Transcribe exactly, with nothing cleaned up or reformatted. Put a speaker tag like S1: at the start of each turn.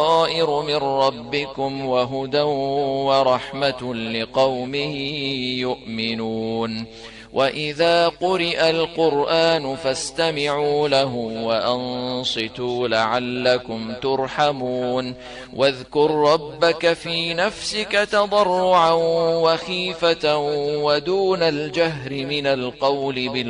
S1: بصائر من ربكم وهدى ورحمة لقوم يؤمنون. وإذا قرئ القرآن فاستمعوا له وأنصتوا لعلكم ترحمون. واذكر ربك في نفسك تضرعا وخيفة ودون الجهر من القول بالقول